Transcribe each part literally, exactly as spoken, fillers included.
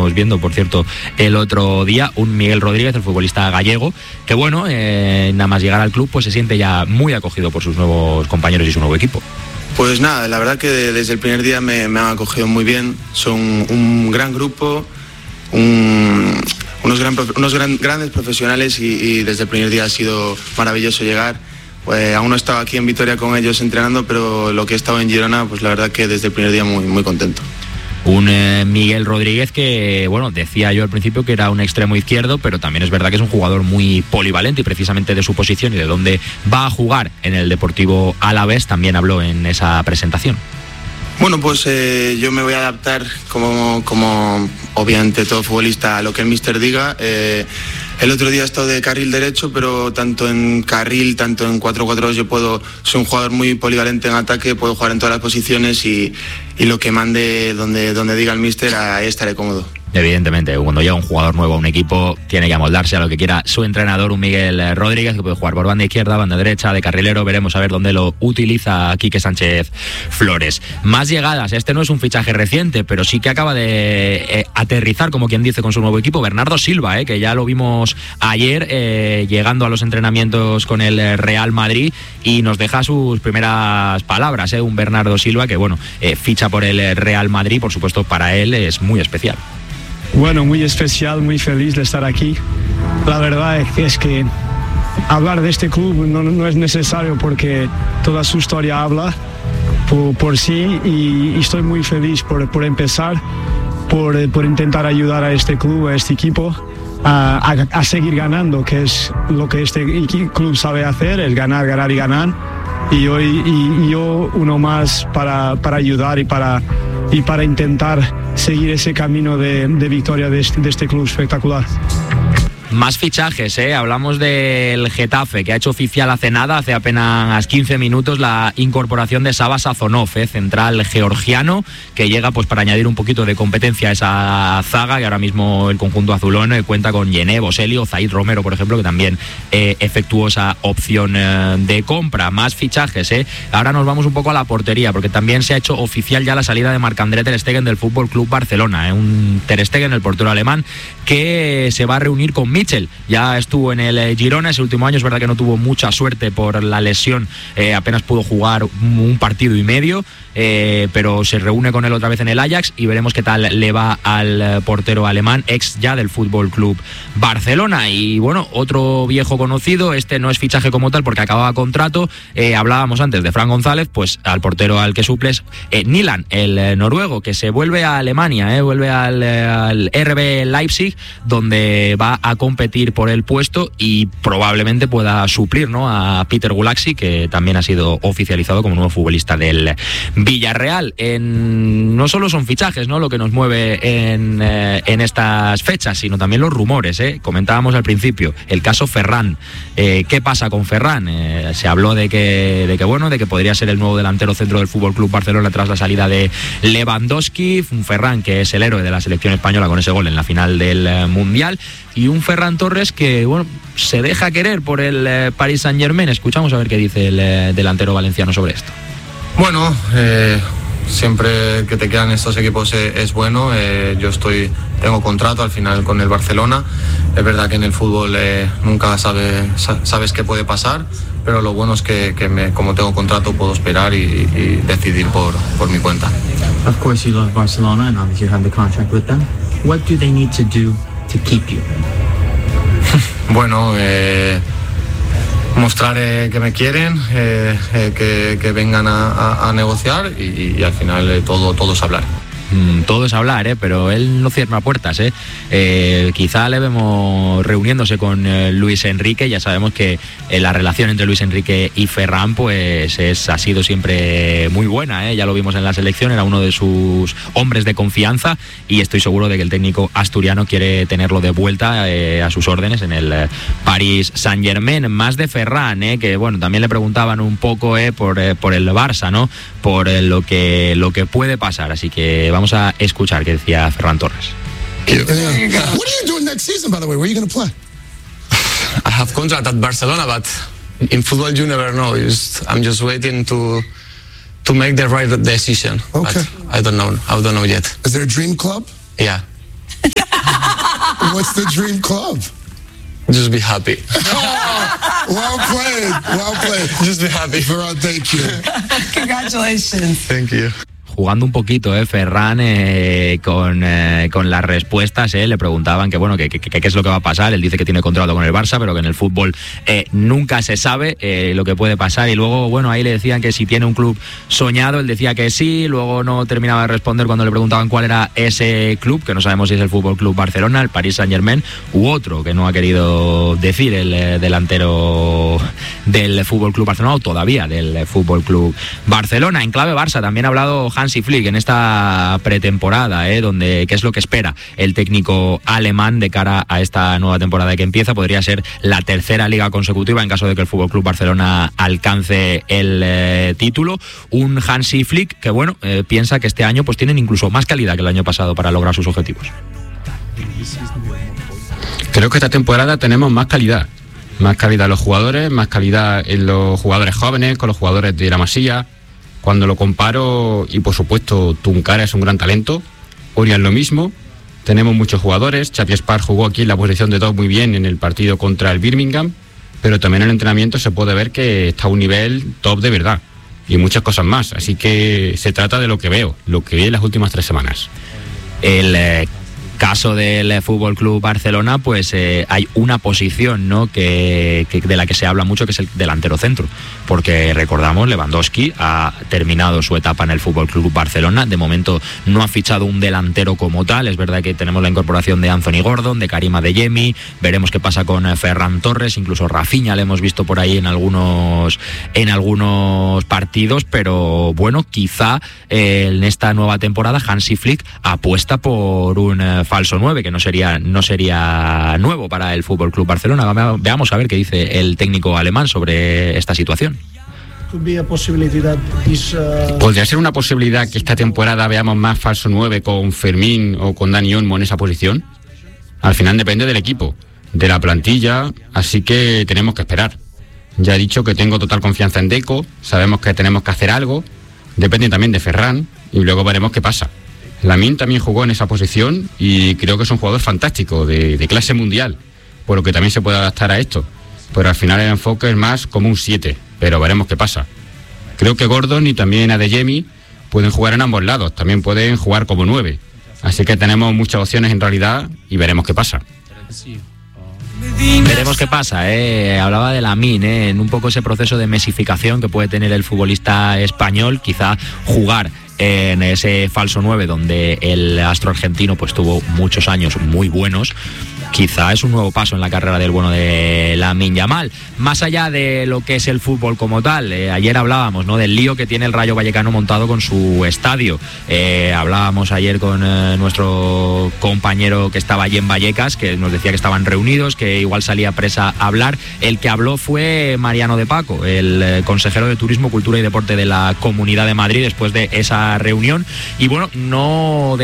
estuvimos viendo, por cierto, el otro día, un Miguel Rodríguez, el futbolista gallego, que bueno, eh, nada más llegar al club, pues se siente ya muy acogido por sus nuevos compañeros y su nuevo equipo. Pues nada, la verdad que desde el primer día me, me han acogido muy bien, son un gran grupo, un, unos, gran, unos gran, grandes profesionales y, y desde el primer día ha sido maravilloso llegar. Pues aún no he estado aquí en Vitoria con ellos entrenando, pero lo que he estado en Girona, pues la verdad que desde el primer día muy, muy contento. Un eh, Miguel Rodríguez que, bueno, decía yo al principio que era un extremo izquierdo, pero también es verdad que es un jugador muy polivalente y precisamente de su posición y de dónde va a jugar en el Deportivo Alavés también habló en esa presentación. Bueno, pues eh, yo me voy a adaptar como, como obviamente todo futbolista a lo que el míster diga. Eh, el otro día he estado de carril derecho, pero tanto en carril, tanto en cuatro cuatro dos yo puedo, soy un jugador muy polivalente en ataque, puedo jugar en todas las posiciones y, y lo que mande donde, donde diga el míster, ahí estaré cómodo. Evidentemente, cuando llega un jugador nuevo a un equipo, tiene que amoldarse a lo que quiera su entrenador, un Miguel Rodríguez, que puede jugar por banda izquierda, banda derecha, de carrilero. Veremos a ver dónde lo utiliza Quique Sánchez Flores. Más llegadas, este no es un fichaje reciente, pero sí que acaba de eh, aterrizar, como quien dice, con su nuevo equipo, Bernardo Silva, eh, que ya lo vimos ayer eh, llegando a los entrenamientos con el Real Madrid y nos deja sus primeras palabras, eh, un Bernardo Silva que, bueno, eh, ficha por el Real Madrid, por supuesto, para él es muy especial. Bueno, muy especial, muy feliz de estar aquí. La verdad es que, es que hablar de este club no, no es necesario porque toda su historia habla por, por sí y, y estoy muy feliz por, por empezar, por, por intentar ayudar a este club, a este equipo, a, a, a seguir ganando, que es lo que este club sabe hacer, es ganar, ganar y ganar. Y, hoy, y, y yo uno más para, para ayudar y para, y para intentar seguir ese camino de, de victoria de este, de este club espectacular. Más fichajes, ¿eh? Hablamos del Getafe, que ha hecho oficial hace nada, hace apenas quince minutos, la incorporación de Sava Sazonov, ¿eh? Central georgiano, que llega pues para añadir un poquito de competencia a esa zaga, que ahora mismo el conjunto azulón eh, cuenta con Yené, Boselli, Zaid Romero, por ejemplo, que también eh, efectuó esa opción eh, de compra. Más fichajes, ¿eh? Ahora nos vamos un poco a la portería, porque también se ha hecho oficial ya la salida de Marc-André Ter Stegen del Fútbol Club Barcelona, ¿eh? Un Ter Stegen, el portero alemán, que se va a reunir con Mitchell. Ya estuvo en el Girona ese último año, es verdad que no tuvo mucha suerte por la lesión, eh, apenas pudo jugar un partido y medio, eh, pero se reúne con él otra vez en el Ajax y veremos qué tal le va al portero alemán, ex ya del Fútbol Club Barcelona. Y bueno, otro viejo conocido, este no es fichaje como tal porque acababa contrato, eh, hablábamos antes de Fran González, pues al portero al que suples, eh, Nilan, el eh, noruego, que se vuelve a Alemania, eh, vuelve al, eh, al R B Leipzig, donde va a competir por el puesto y probablemente pueda suplir, ¿no?, a Peter Gulaxi, que también ha sido oficializado como nuevo futbolista del Villarreal. En, no solo son fichajes, ¿no?, lo que nos mueve en, eh, en estas fechas, sino también los rumores, ¿eh? Comentábamos al principio el caso Ferran. Eh, ¿Qué pasa con Ferran? Eh, se habló de que, de que bueno, de que podría ser el nuevo delantero centro del Fútbol Club Barcelona tras la salida de Lewandowski. Un Ferran que es el héroe de la selección española con ese gol en la final del eh, Mundial, y un Ferran Torres que, bueno, se deja querer por el eh, Paris Saint-Germain. Escuchamos a ver qué dice el eh, delantero valenciano sobre esto. Bueno, eh, siempre que te quedan estos equipos eh, es bueno. Eh, yo estoy, tengo contrato al final con el Barcelona. Es verdad que en el fútbol eh, nunca sabe, sabes qué puede pasar, pero lo bueno es que, que me, como tengo contrato puedo esperar y, y decidir por, por mi cuenta. Of course you love Barcelona and obviously you have the contract with them. What do they need to do to keep you? Bueno, eh, mostrar eh, que me quieren, eh, eh, que, que vengan a, a, a negociar y, y al final eh, todo, todo es hablar. Mm, todo es hablar, ¿eh? Pero él no cierra puertas, ¿eh? Eh, quizá le vemos reuniéndose con eh, Luis Enrique. Ya sabemos que eh, la relación entre Luis Enrique y Ferran pues es, ha sido siempre muy buena, ¿eh? Ya lo vimos en la selección, era uno de sus hombres de confianza y estoy seguro de que el técnico asturiano quiere tenerlo de vuelta eh, a sus órdenes en el eh, Paris Saint-Germain. Más de Ferran, ¿eh? Que bueno, también le preguntaban un poco eh, por, eh, por el Barça, ¿no? Por eh, lo, que, lo que puede pasar, así que vamos a escuchar qué decía Ferran Torres. What are you doing next season, by the way? Where are you going to play? I have contract at Barcelona, but in football you never know. Just, I'm just waiting to to make the right decision. Okay. But I don't know. I don't know yet. Is there a dream club? Yeah. What's the dream club? Just be happy. Oh, well played, well played. Just be happy. Ferran, thank you. Congratulations. Thank you. Jugando un poquito, eh, Ferran, eh, con, eh, con las respuestas, eh, le preguntaban que bueno, que, que, que qué es lo que va a pasar. Él dice que tiene contrato con el Barça, pero que en el fútbol eh, nunca se sabe eh, lo que puede pasar. Y luego, bueno, ahí le decían que si tiene un club soñado, él decía que sí, luego no terminaba de responder cuando le preguntaban cuál era ese club, que no sabemos si es el Fútbol Club Barcelona, el Paris Saint-Germain u otro, que no ha querido decir el eh, delantero del Fútbol Club Barcelona, o todavía del Fútbol Club Barcelona. En clave Barça también ha hablado Hansi Flick en esta pretemporada, ¿eh? donde qué es lo que espera el técnico alemán de cara a esta nueva temporada que empieza. Podría ser la tercera liga consecutiva en caso de que el Fútbol Club Barcelona alcance el eh, título. Un Hansi Flick que bueno eh, piensa que este año pues tienen incluso más calidad que el año pasado para lograr sus objetivos. Creo que esta temporada tenemos más calidad. Más calidad en los jugadores, más calidad en los jugadores jóvenes, con los jugadores de la Masía. Cuando lo comparo, y por supuesto Tunkara es un gran talento, Oriol lo mismo, tenemos muchos jugadores. Xavi Espar jugó aquí en la posición de dos muy bien en el partido contra el Birmingham, pero también en el entrenamiento se puede ver que está a un nivel top de verdad, y muchas cosas más, así que se trata de lo que veo, lo que vi en las últimas tres semanas. El eh, caso del Fútbol Club Barcelona, pues eh, hay una posición, ¿no?, que, que de la que se habla mucho, que es el delantero centro, porque recordamos, Lewandowski ha terminado su etapa en el Fútbol Club Barcelona. De momento no ha fichado un delantero como tal. Es verdad que tenemos la incorporación de Anthony Gordon, de Karim Adeyemi, veremos qué pasa con Ferran Torres, incluso Rafinha le hemos visto por ahí en algunos en algunos partidos, pero bueno, quizá eh, en esta nueva temporada Hansi Flick apuesta por un eh, falso nueve, que no sería no sería nuevo para el Fútbol Club Barcelona. Veamos a ver qué dice el técnico alemán sobre esta situación. ¿Podría ser una posibilidad que esta temporada veamos más falso nueve con Fermín o con Dani Olmo en esa posición? Al final depende del equipo, de la plantilla, así que tenemos que esperar. Ya he dicho que tengo total confianza en Deco, sabemos que tenemos que hacer algo, depende también de Ferran y luego veremos qué pasa. Lamine también jugó en esa posición y creo que es un jugador fantástico, de, de clase mundial, por lo que también se puede adaptar a esto. Pero al final el enfoque es más como un siete, pero veremos qué pasa. Creo que Gordon y también Adeyemi pueden jugar en ambos lados, también pueden jugar como nueve. Así que tenemos muchas opciones en realidad y veremos qué pasa. Veremos qué pasa, ¿eh? Hablaba de Lamine, ¿eh? En un poco ese proceso de mesificación que puede tener el futbolista español, quizá jugar en ese falso nueve donde el astro argentino pues tuvo muchos años muy buenos. Quizá es un nuevo paso en la carrera del bueno de Lamine Yamal. Más allá de lo que es el fútbol como tal, eh, ayer hablábamos, ¿no?, del lío que tiene el Rayo Vallecano montado con su estadio. Eh, hablábamos ayer con eh, nuestro compañero que estaba allí en Vallecas, que nos decía que estaban reunidos, que igual salía presa a hablar. El que habló fue Mariano de Paco, el eh, consejero de Turismo, Cultura y Deporte de la Comunidad de Madrid, después de esa reunión. Y bueno, no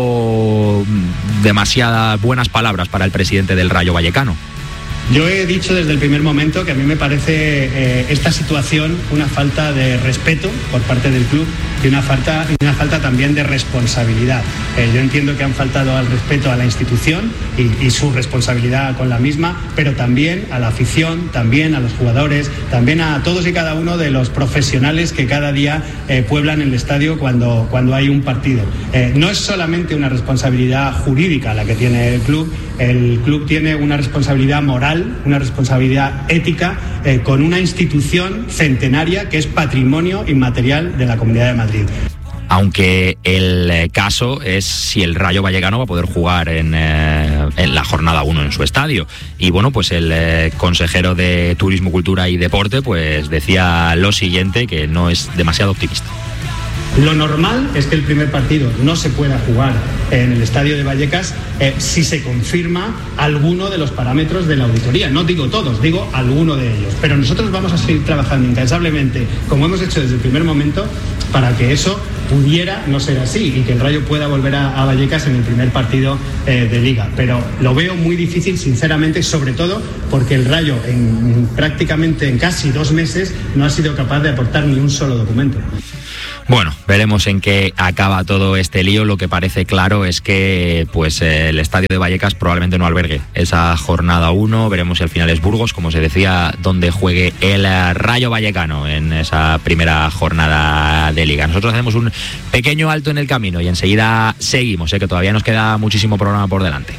dejó demasiadas buenas palabras para el presidente del Rayo Vallecano. Yo he dicho desde el primer momento que a mí me parece eh, esta situación una falta de respeto por parte del club y una falta, y una falta también de responsabilidad. Eh, yo entiendo que han faltado al respeto a la institución y, y su responsabilidad con la misma, pero también a la afición, también a los jugadores, también a todos y cada uno de los profesionales que cada día eh, pueblan el estadio cuando, cuando hay un partido. Eh, no es solamente una responsabilidad jurídica la que tiene el club, el club tiene una responsabilidad moral, una responsabilidad ética eh, con una institución centenaria que es patrimonio inmaterial de la Comunidad de Madrid. Aunque el caso es si el Rayo Vallecano va a poder jugar en, eh, en la jornada uno en su estadio. Y bueno, pues el eh, consejero de Turismo, Cultura y Deporte pues decía lo siguiente, que no es demasiado optimista. Lo normal es que el primer partido no se pueda jugar en el estadio de Vallecas eh, si se confirma alguno de los parámetros de la auditoría. No digo todos, digo alguno de ellos. Pero nosotros vamos a seguir trabajando incansablemente, como hemos hecho desde el primer momento, para que eso pudiera no ser así y que el Rayo pueda volver a, a Vallecas en el primer partido eh, de Liga. Pero lo veo muy difícil, sinceramente, sobre todo porque el Rayo en prácticamente en casi dos meses no ha sido capaz de aportar ni un solo documento. Bueno, veremos en qué acaba todo este lío. Lo que parece claro es que pues el estadio de Vallecas probablemente no albergue esa jornada uno. Veremos si al final es Burgos, como se decía, donde juegue el Rayo Vallecano en esa primera jornada de Liga. Nosotros hacemos un pequeño alto en el camino y enseguida seguimos, ¿eh? Que todavía nos queda muchísimo programa por delante.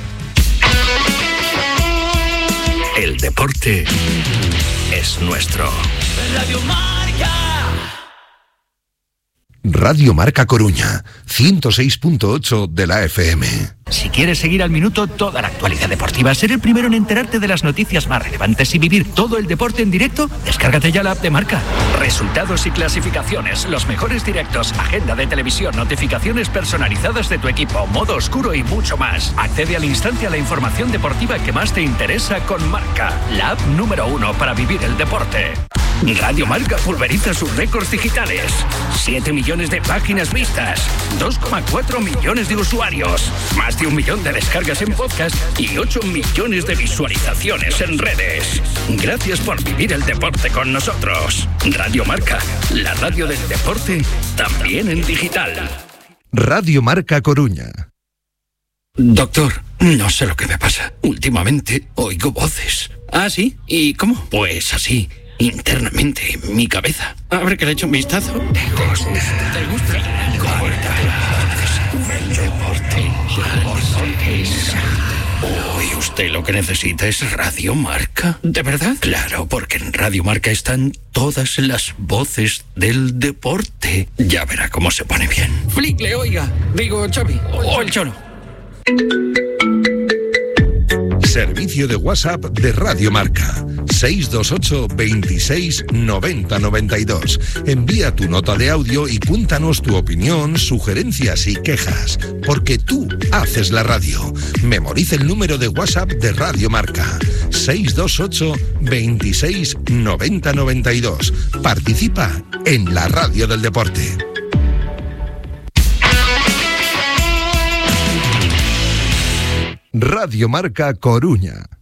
El deporte es nuestro. Radio Marca. Radio Marca Coruña, ciento seis punto ocho de la F M. Si quieres seguir al minuto toda la actualidad deportiva, ser el primero en enterarte de las noticias más relevantes y vivir todo el deporte en directo, descárgate ya la app de Marca. Resultados y clasificaciones, los mejores directos, agenda de televisión, notificaciones personalizadas de tu equipo, modo oscuro y mucho más. Accede al instante a la información deportiva que más te interesa con Marca, la app número uno para vivir el deporte. Radio Marca pulveriza sus récords digitales. siete millones de páginas vistas, dos coma cuatro millones de usuarios, más de un millón de descargas en podcast y ocho millones de visualizaciones en redes. Gracias por vivir el deporte con nosotros. Radio Marca, la radio del deporte, también en digital. Radio Marca Coruña. Doctor, no sé lo que me pasa. Últimamente oigo voces. ¿Ah, sí? ¿Y cómo? Pues así, internamente en mi cabeza. A ver que le echo un vistazo. ¿Te gusta? ¿Te gusta? El deporte. Uy, usted lo que necesita es Radio Marca. ¿De verdad? Claro, porque en Radio Marca están todas las voces del deporte. Ya verá cómo se pone bien. Flick, oiga. Digo, Xavi. O el Cholo. Servicio de WhatsApp de Radio Marca. seis dos ocho, veintiséis, noventa, noventa y dos. Envía tu nota de audio y cuéntanos tu opinión, sugerencias y quejas. Porque tú haces la radio. Memoriza el número de WhatsApp de Radio Marca. seis dos ocho, veintiséis, noventa, noventa y dos. Participa en la radio del deporte. Radio Marca Coruña.